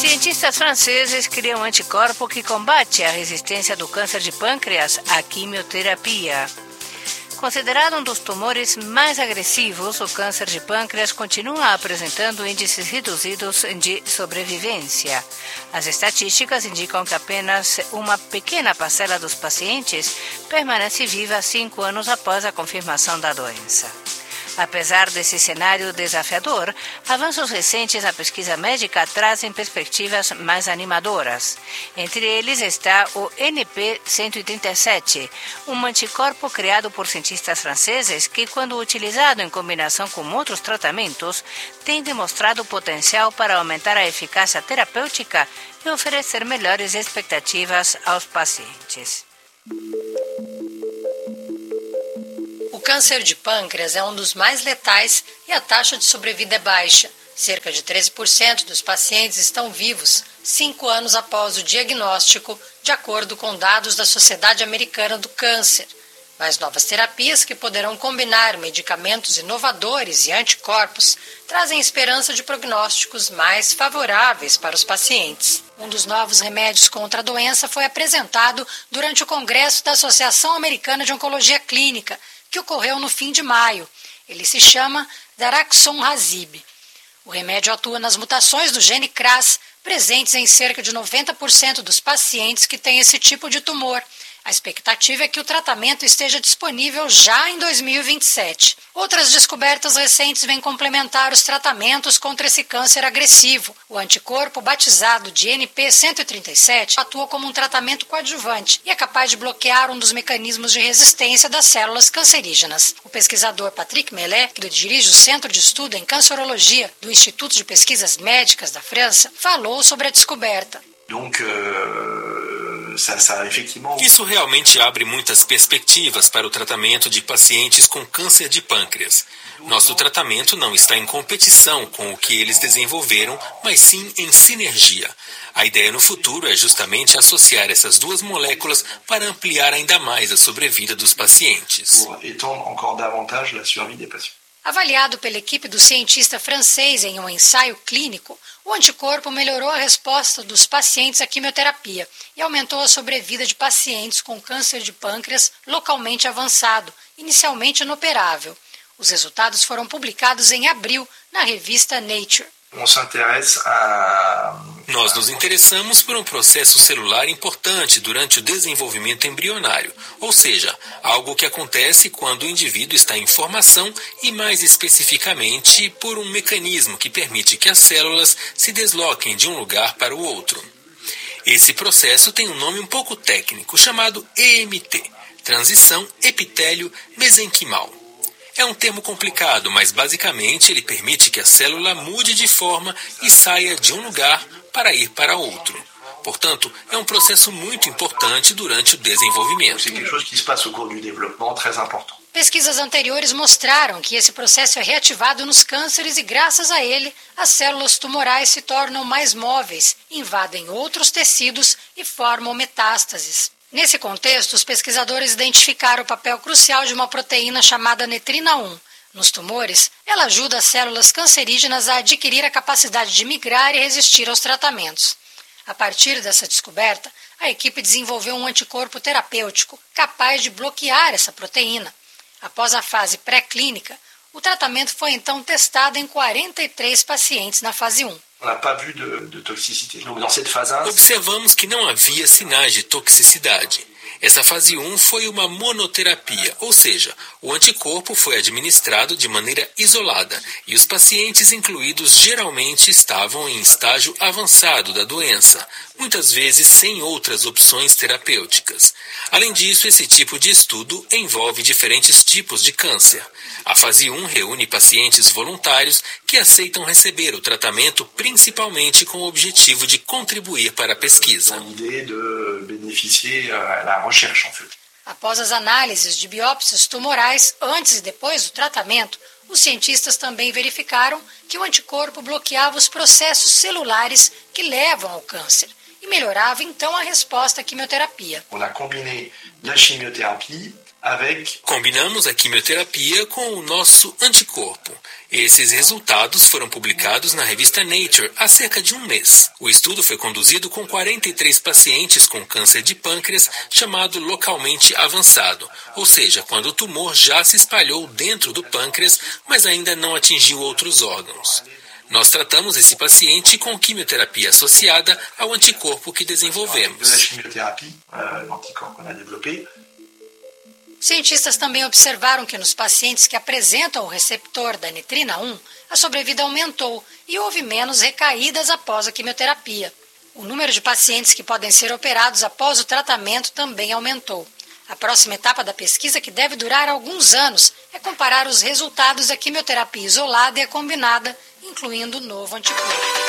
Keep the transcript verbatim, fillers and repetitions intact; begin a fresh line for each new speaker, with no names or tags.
Cientistas franceses criam um anticorpo que combate a resistência do câncer de pâncreas à quimioterapia. Considerado um dos tumores mais agressivos, o câncer de pâncreas continua apresentando índices reduzidos de sobrevivência. As estatísticas indicam que apenas uma pequena parcela dos pacientes permanece viva cinco anos após a confirmação da doença. Apesar desse cenário desafiador, avanços recentes na pesquisa médica trazem perspectivas mais animadoras. Entre eles está o N P cento e trinta e sete, um anticorpo criado por cientistas franceses que, quando utilizado em combinação com outros tratamentos, tem demonstrado potencial para aumentar a eficácia terapêutica e oferecer melhores expectativas aos pacientes. O câncer de pâncreas é um dos mais letais e a taxa de sobrevida é baixa. Cerca de treze por cento dos pacientes estão vivos cinco anos após o diagnóstico, de acordo com dados da Sociedade Americana do Câncer. Mas novas terapias que poderão combinar medicamentos inovadores e anticorpos trazem esperança de prognósticos mais favoráveis para os pacientes. Um dos novos remédios contra a doença foi apresentado durante o Congresso da Associação Americana de Oncologia Clínica, que ocorreu no fim de maio. Ele se chama Daraxonrasib. O remédio atua nas mutações do gene C R A S, presentes em cerca de noventa por cento dos pacientes que têm esse tipo de tumor. A expectativa é que o tratamento esteja disponível já em dois mil e vinte e sete. Outras descobertas recentes vêm complementar os tratamentos contra esse câncer agressivo. O anticorpo, batizado de N P cento e trinta e sete, atua como um tratamento coadjuvante e é capaz de bloquear um dos mecanismos de resistência das células cancerígenas. O pesquisador Patrick Mellet, que dirige o Centro de Estudo em Cancerologia do Instituto de Pesquisas Médicas da França, falou sobre a descoberta.
Donc, euh...
Isso realmente abre muitas perspectivas para o tratamento de pacientes com câncer de pâncreas. Nosso tratamento não está em competição com o que eles desenvolveram, mas sim em sinergia. A ideia no futuro é justamente associar essas duas moléculas para ampliar ainda mais a sobrevida dos pacientes.
Avaliado pela equipe do cientista francês em um ensaio clínico, o anticorpo melhorou a resposta dos pacientes à quimioterapia e aumentou a sobrevida de pacientes com câncer de pâncreas localmente avançado, inicialmente inoperável. Os resultados foram publicados em abril na revista Nature.
Nós nos interessamos por um processo celular importante durante o desenvolvimento embrionário, ou seja, algo que acontece quando o indivíduo está em formação e, mais especificamente, por um mecanismo que permite que as células se desloquem de um lugar para o outro. Esse processo tem um nome um pouco técnico, chamado E M T, transição epitélio-mesenquimal. É um termo complicado, mas basicamente ele permite que a célula mude de forma e saia de um lugar para ir para outro. Portanto, é um processo muito importante durante o desenvolvimento.
Pesquisas anteriores mostraram que esse processo é reativado nos cânceres e, graças a ele, as células tumorais se tornam mais móveis, invadem outros tecidos e formam metástases. Nesse contexto, os pesquisadores identificaram o papel crucial de uma proteína chamada netrina um. Nos tumores, ela ajuda as células cancerígenas a adquirir a capacidade de migrar e resistir aos tratamentos. A partir dessa descoberta, a equipe desenvolveu um anticorpo terapêutico capaz de bloquear essa proteína. Após a fase pré-clínica, o tratamento foi então testado em quarenta e três pacientes na fase um.
Observamos que não havia sinais de toxicidade. Essa fase um foi uma monoterapia, ou seja, o anticorpo foi administrado de maneira isolada e os pacientes incluídos geralmente estavam em estágio avançado da doença, muitas vezes sem outras opções terapêuticas. Além disso, esse tipo de estudo envolve diferentes tipos de câncer. A fase um reúne pacientes voluntários que aceitam receber o tratamento principalmente com o objetivo de contribuir para a pesquisa.
Após as análises de biópsias tumorais antes e depois do tratamento, os cientistas também verificaram que o anticorpo bloqueava os processos celulares que levam ao câncer e melhorava então a resposta à quimioterapia.
avec...
Combinamos a quimioterapia com o nosso anticorpo. Esses resultados foram publicados na revista Nature há cerca de um mês. O estudo foi conduzido com quarenta e três pacientes com câncer de pâncreas chamado localmente avançado, ou seja, quando o tumor já se espalhou dentro do pâncreas, mas ainda não atingiu outros órgãos. Nós tratamos esse paciente com quimioterapia associada ao anticorpo que desenvolvemos.
Cientistas também observaram que nos pacientes que apresentam o receptor da nitrina um, a sobrevida aumentou e houve menos recaídas após a quimioterapia. O número de pacientes que podem ser operados após o tratamento também aumentou. A próxima etapa da pesquisa, que deve durar alguns anos, é comparar os resultados da quimioterapia isolada e a combinada, incluindo o novo anticorpo.